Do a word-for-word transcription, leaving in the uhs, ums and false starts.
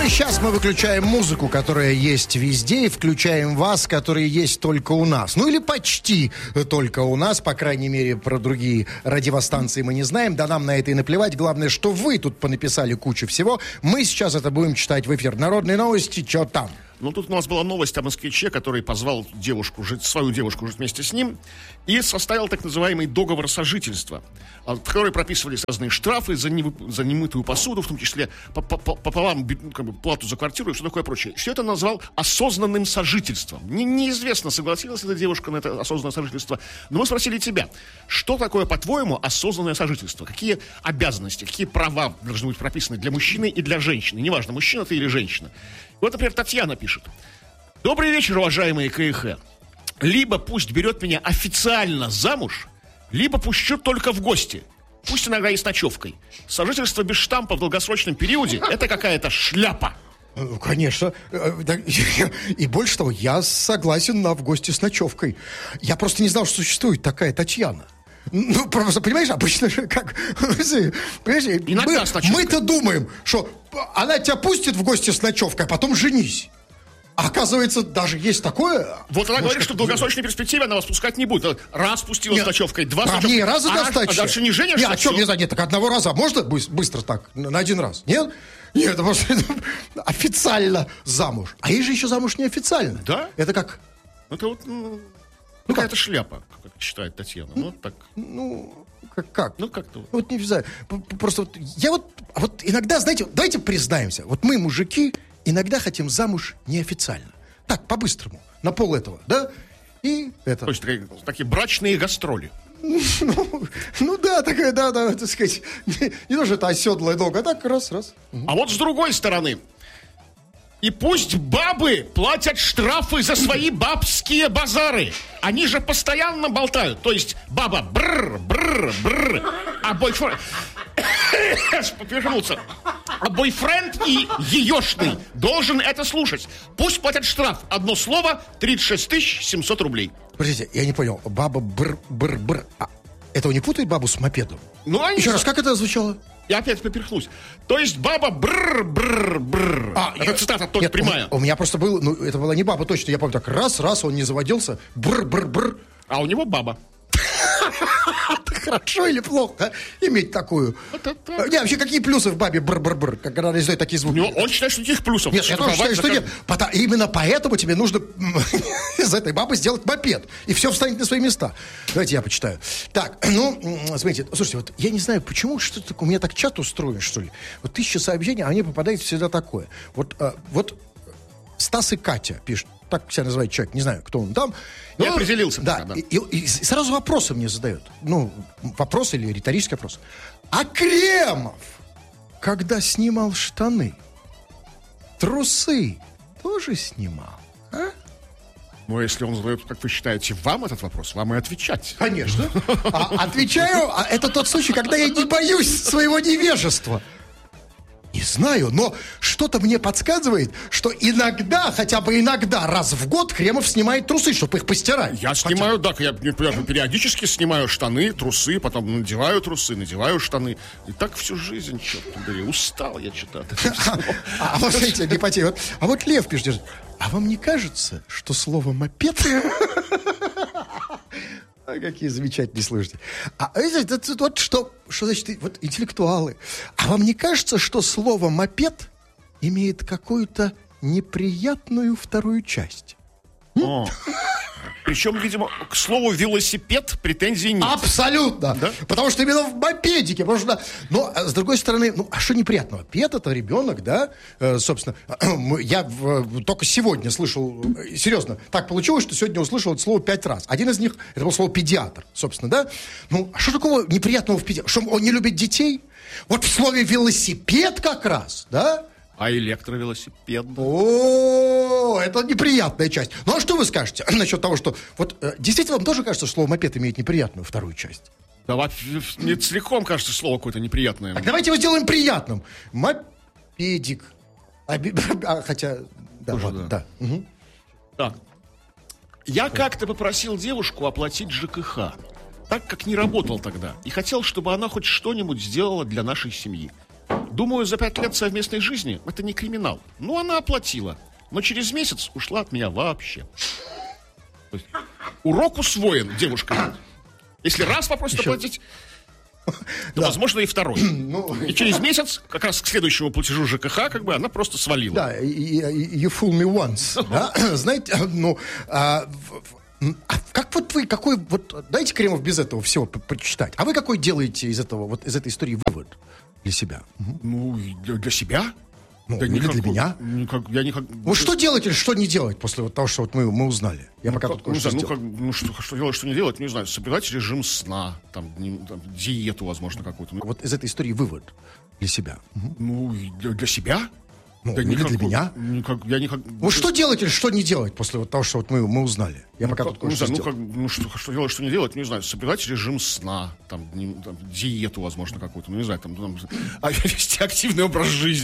Прямо сейчас мы выключаем музыку, которая есть везде, и включаем вас, которые есть только у нас. Ну или почти только у нас, по крайней мере, про другие радиостанции мы не знаем. Да нам на это и наплевать. Главное, что вы тут понаписали кучу всего. Мы сейчас это будем читать в эфир. Народные новости, что там? Ну, тут у нас была новость о москвиче, который позвал девушку жить, свою девушку жить вместе с ним и составил так называемый договор сожительства, в который прописывались разные штрафы за, не, за немытую посуду, в том числе пополам как бы, плату за квартиру и все такое прочее. Все это назвал осознанным сожительством. Не, неизвестно, согласилась эта девушка на это осознанное сожительство, но мы спросили тебя, что такое, по-твоему, осознанное сожительство? Какие обязанности, какие права должны быть прописаны для мужчины и для женщины? Неважно, мужчина ты или женщина. Вот, например, Татьяна пишет. Добрый вечер, уважаемые КХ. Либо пусть берет меня официально замуж, либо пущу только в гости. Пусть иногда и с ночевкой. Сожительство без штампа в долгосрочном периоде – это какая-то шляпа. Ну, конечно. И больше того, я согласен на в гости с ночевкой. Я просто не знал, что существует такая Татьяна. Ну, просто, понимаешь, обычно как... Понимаешь, иногда с ночевкой. Мы-то думаем, что она тебя пустит в гости с ночевкой, а потом женись. А оказывается, даже есть такое. Вот она говорит, что в долгосрочной перспективе она вас пускать не будет. Раз пустила нет, с ночевкой, два с ночевкой. А раза а, достаточно. А дальше не женишься? Нет, о чем не знаю, нет, так одного раза. Можно быстро так, на один раз? Нет? Нет, это просто официально замуж. А есть же еще замуж неофициально. Да? Это как... Это вот, ну, ну какая-то шляпа, как считает Татьяна. Ну, вот так. Ну, как? как? Ну, как-то. Вот не знаю. Просто вот, я вот, вот иногда, знаете, давайте признаемся. Вот мы, мужики, иногда хотим замуж неофициально. Так, по-быстрому, на пол этого, да? И это... То есть такие, такие брачные гастроли. Ну, ну да, такая, да, да, так сказать, не, не то, что это оседлая нога, а так раз, раз. А вот с другой стороны, и пусть бабы платят штрафы за свои бабские базары. Они же постоянно болтают. То есть баба бррр, бррр, бррр, а бойфренд... Повернулся. А бойфренд и еешный должен это слушать. Пусть платят штраф. Одно слово, тридцать шесть тысяч семьсот рублей. Подождите, я не понял. Баба бр-бр-бр. А этого не путает бабу с мопедом? Ну, Еще раз, как это звучало? Я опять поперхнусь. То есть баба бррр-бррр-бррр. А, это я... цитата только Нет, прямая. У, у меня просто было, ну, это была не баба точно. Я помню, так раз-раз он не заводился. Бррр-бррр-бррр. А у него баба. Хорошо или плохо иметь такую? Не, вообще, какие плюсы в бабе бр-бр-бр, когда она издает такие звуки? Ну, он считает, что никаких плюсов. Нет, я тоже считаю, что нет. Именно поэтому тебе нужно из этой бабы сделать мопед. И все встанет на свои места. Давайте я почитаю. Так, ну, смотрите, слушайте, вот я не знаю, почему, что такое, у меня так чат устроен, что ли. Вот тысяча сообщений, а мне попадает всегда такое. Вот, вот Стас и Катя пишут. Так себя называет человек, не знаю, кто он там. Не ну, определился. Да, пока, да. И, и, и сразу вопросы мне задают. Ну, вопрос или риторический вопрос. А Кремов, когда снимал штаны, трусы тоже снимал, а? Ну, если он задает, как вы считаете, вам этот вопрос, вам и отвечать. Конечно. А, отвечаю, а это тот случай, когда я не боюсь своего невежества. Не знаю, но что-то мне подсказывает, что иногда, хотя бы иногда, раз в год Кремов снимает трусы, чтобы их постирать. Я хотя... снимаю, да, я, я периодически снимаю штаны, трусы, потом надеваю трусы, надеваю штаны. И так всю жизнь, черт побери, устал я что-то от этого всего. А вот, смотрите, не потею. А вот Лев пишет, а вам не кажется, что слово «мопед»... А какие замечательные слушатели. А это, это, вот что, что значит, вот интеллектуалы. А вам не кажется, что слово «мопед» имеет какую-то неприятную вторую часть? О. Причем, видимо, к слову велосипед претензий нет. Абсолютно. Да? Потому что именно в мопедике. Потому что, но, с другой стороны, ну, а что неприятного? Мопед — это ребенок, да? Э, собственно, я в, только сегодня слышал, серьезно, так получилось, что сегодня услышал это слово пять раз. Один из них, это было слово «педиатр», собственно, да? Ну, а что такого неприятного в педиатре? Что он не любит детей? Вот в слове «велосипед» как раз, да? А электровелосипед? О, это неприятная часть. Ну, а что вы скажете насчет того, что... Вот действительно, вам тоже кажется, что слово «мопед» имеет неприятную вторую часть? Да, мне целиком кажется слово какое-то неприятное. Так давайте его сделаем приятным. Мопедик. А, а, хотя... Да, Тоже ладно, да. да. Угу. Так. Я как-то попросил девушку оплатить ЖКХ, так как не работал тогда, и хотел, чтобы она хоть что-нибудь сделала для нашей семьи. Думаю, за пять лет совместной жизни это не криминал. Ну, она оплатила. Но через месяц ушла от меня вообще. То есть, урок усвоен, девушка. Если раз попросит Еще... оплатить, то, да. возможно, и второй. Ну... И через месяц, как раз к следующему платежу ЖКХ, как бы, она просто свалила. Да, you fool me once. Да? Знаете, ну... А, а как вот вы, какой... Вот, дайте, Кремов, без этого всего прочитать. А вы какой делаете из этого, вот из этой истории вывод для себя? Ну, для, для себя? Ну, да или никак, для меня? Никак, я никак... Ну, что делать или что не делать после вот того, что вот мы, мы узнали? Я ну, пока как, тут кое-что ну, сделал. ну, как, ну что, что делать, что не делать, не знаю. Соблюдать режим сна, там, не, там диету, возможно, какую-то. Вот из этой истории вывод для себя. Ну, для, для себя? Ну, да или никак, для меня? Никак, я никак... Ну, что делать или что не делать после вот того, что вот мы, мы узнали? Я ну, пока как, тут кое-что ну, сделал. как, ну что, что делать, что не делать, не знаю. Соблюдать режим сна, там, не, там диету, возможно, какую-то, ну, не знаю, там, там а, вести активный образ жизни.